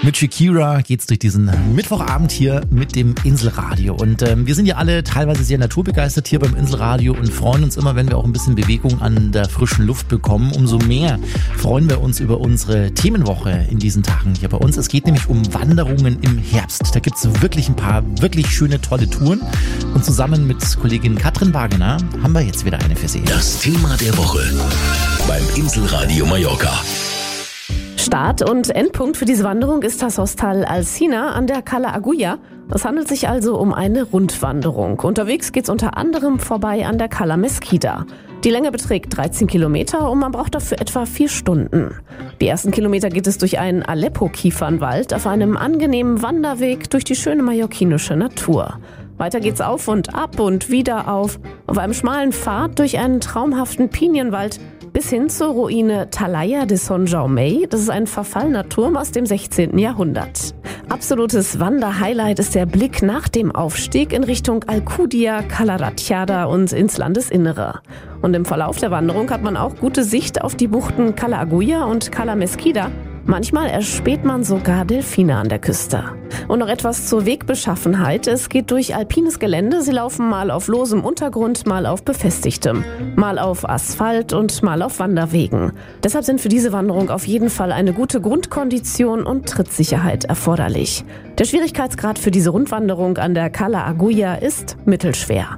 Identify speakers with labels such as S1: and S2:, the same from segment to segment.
S1: Mit Shakira geht's durch diesen Mittwochabend hier mit dem Inselradio. Und wir sind ja alle teilweise sehr naturbegeistert hier beim Inselradio und freuen uns immer, wenn wir auch ein bisschen Bewegung an der frischen Luft bekommen. Umso mehr freuen wir uns über unsere Themenwoche in diesen Tagen hier bei uns. Es geht nämlich um Wanderungen im Herbst. Da gibt's wirklich ein paar wirklich schöne, tolle Touren. Und zusammen mit Kollegin Katrin Wagener haben wir jetzt wieder eine für Sie.
S2: Das Thema der Woche beim Inselradio Mallorca.
S3: Start- und Endpunkt für diese Wanderung ist das Hostal Alsina an der Cala Agulla. Es handelt sich also um eine Rundwanderung. Unterwegs geht's unter anderem vorbei an der Cala Mesquida. Die Länge beträgt 13 Kilometer und man braucht dafür etwa 4 Stunden. Die ersten Kilometer geht es durch einen Aleppo-Kiefernwald auf einem angenehmen Wanderweg durch die schöne mallorquinische Natur. Weiter geht's auf und ab und wieder auf einem schmalen Pfad durch einen traumhaften Pinienwald bis hin zur Ruine Talaya de Son Jaume. Das ist ein verfallener Turm aus dem 16. Jahrhundert. Absolutes Wanderhighlight ist der Blick nach dem Aufstieg in Richtung Alcudia, Cala Ratjada und ins Landesinnere. Und im Verlauf der Wanderung hat man auch gute Sicht auf die Buchten Cala Agulla und Cala Mesquida. Manchmal erspäht man sogar Delfine an der Küste. Und noch etwas zur Wegbeschaffenheit. Es geht durch alpines Gelände. Sie laufen mal auf losem Untergrund, mal auf befestigtem, mal auf Asphalt und mal auf Wanderwegen. Deshalb sind für diese Wanderung auf jeden Fall eine gute Grundkondition und Trittsicherheit erforderlich. Der Schwierigkeitsgrad für diese Rundwanderung an der Cala Agulla ist mittelschwer.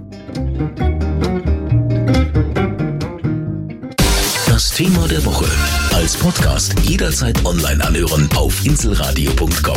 S2: Das Thema der Woche als Podcast jederzeit online anhören auf inselradio.com.